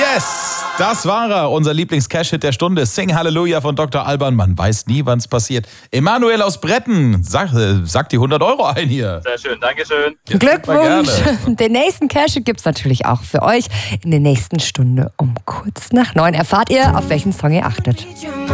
Yes, das war er, unser Lieblings-Cash-Hit der Stunde. Sing Halleluja von Dr. Alban. Man weiß nie, wann es passiert. Emanuel aus Bretten, sag die 100 € ein hier. Sehr schön, Dankeschön. Ja, Glückwunsch. Den nächsten Cash-Hit gibt es natürlich auch für euch in der nächsten Stunde um kurz nach 9. Erfahrt ihr, auf welchen Song ihr achtet.